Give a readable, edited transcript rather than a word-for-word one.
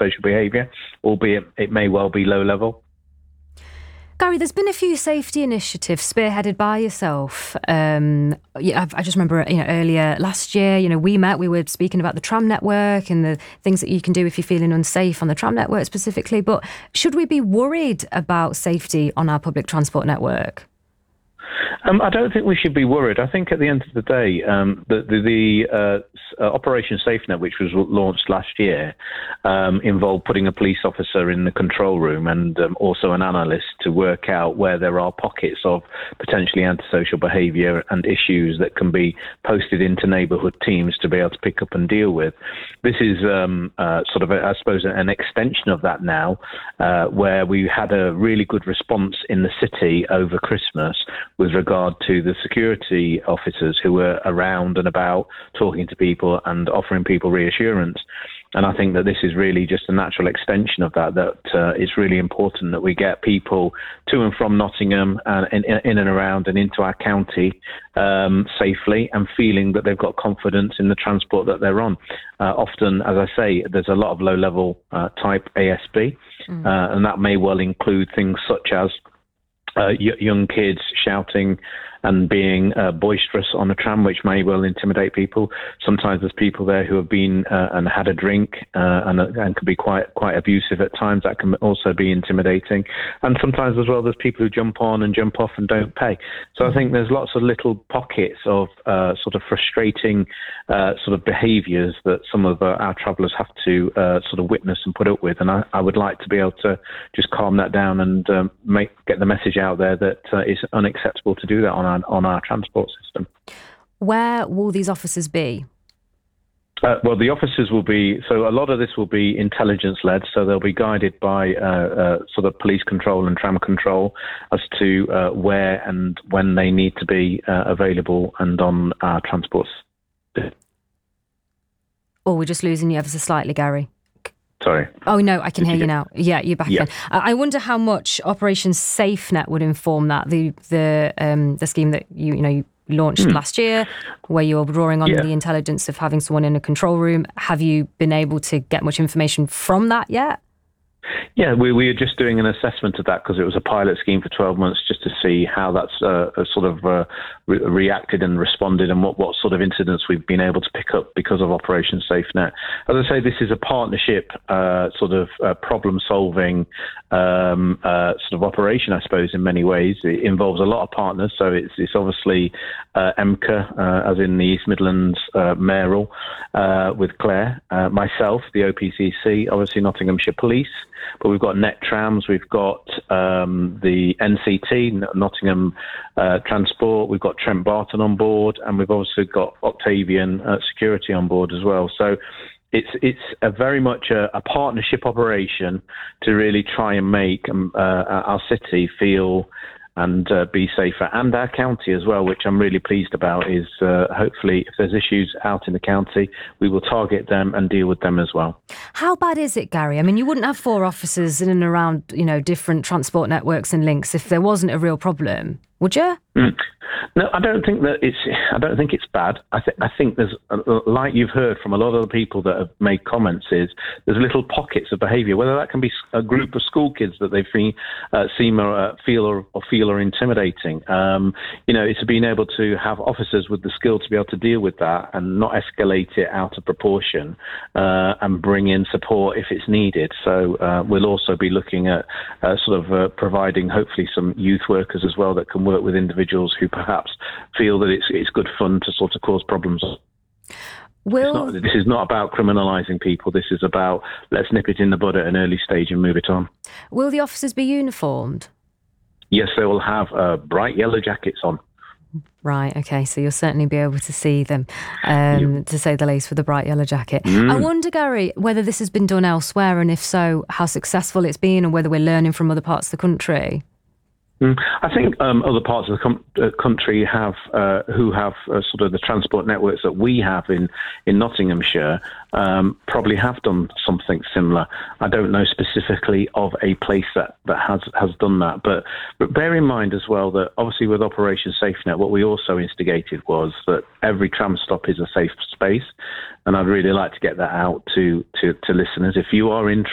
antisocial behaviour, albeit it may well be low level. Gary, there's been a few safety initiatives spearheaded by yourself. I just remember, earlier last year, we were speaking about the tram network and the things that you can do if you're feeling unsafe on the tram network specifically. But should we be worried about safety on our public transport network? I don't think we should be worried. I think at the end of the day, the Operation SafeNet, which was launched last year, involved putting a police officer in the control room and also an analyst to work out where there are pockets of potentially antisocial behaviour and issues that can be posted into neighbourhood teams to be able to pick up and deal with. This is sort of, I suppose, an extension of that now, where we had a really good response in the city over Christmas with regard to the security officers who were around and about talking to people and offering people reassurance. And I think that this is really just a natural extension of that it's really important that we get people to and from Nottingham and in and around and into our county safely and feeling that they've got confidence in the transport that they're on. Often, as I say, there's a lot of low-level type ASB, and that may well include things such as young kids shouting and being boisterous on a tram, which may well intimidate people. Sometimes there's people there who have been and had a drink and can be quite abusive at times. That can also be intimidating. And sometimes as well, there's people who jump on and jump off and don't pay. So I think there's lots of little pockets of sort of frustrating sort of behaviours that some of our travellers have to sort of witness and put up with. And I would like to be able to just calm that down and get the message out there that it's unacceptable to do that on our transport system. Where will these officers be? Well, the officers will be, so a lot of this will be intelligence-led, so they'll be guided by sort of police control and tram control as to where and when they need to be available and on our transport system. Oh, we're just losing you ever so slightly, Gary. Sorry. Oh, no, I can hear you now. Yeah, you're back in. I wonder how much Operation SafeNet would inform that, the scheme that you launched last year, where you were drawing on the intelligence of having someone in a control room. Have you been able to get much information from that yet? Yeah, we were just doing an assessment of that because it was a pilot scheme for 12 months just to see how that's sort of reacted and responded and what sort of incidents we've been able to pick up because of Operation SafeNet. As I say, this is a partnership sort of problem-solving sort of operation, I suppose, in many ways. It involves a lot of partners, so it's obviously EMCA, as in the East Midlands mayoral, with Claire, myself, the OPCC, obviously Nottinghamshire Police, but we've got Net Trams, we've got the NCT, Nottingham Transport, we've got Trent Barton on board, and we've also got Octavian Security on board as well. So it's a very much a partnership operation to really try and make our city feel and be safer, and our county as well, which I'm really pleased about, is hopefully if there's issues out in the county, we will target them and deal with them as well. How bad is it, Gary? I mean, you wouldn't have 4 officers in and around, different transport networks and links if there wasn't a real problem, would you? No, I don't think it's bad. I think there's, like you've heard from a lot of the people that have made comments, is there's little pockets of behaviour, whether that can be a group of school kids that they seem or feel are intimidating. It's being able to have officers with the skill to be able to deal with that and not escalate it out of proportion and bring in support if it's needed. So we'll also be looking at providing hopefully some youth workers as well that can work with individuals who perhaps feel that it's good fun to sort of cause problems. This is not about criminalising people. This is about let's nip it in the bud at an early stage and move it on. Will the officers be uniformed? Yes, they will have bright yellow jackets on. Right, okay, so you'll certainly be able to see them, to say the least, with a bright yellow jacket. I wonder, Gary, whether this has been done elsewhere, and if so, how successful it's been, and whether we're learning from other parts of the country. I think other parts of the country have who have sort of the transport networks that we have in Nottinghamshire probably have done something similar. I don't know specifically of a place that has done that, but bear in mind as well that obviously with Operation SafeNet, what we also instigated was that every tram stop is a safe space, and I'd really like to get that out to listeners. If you are in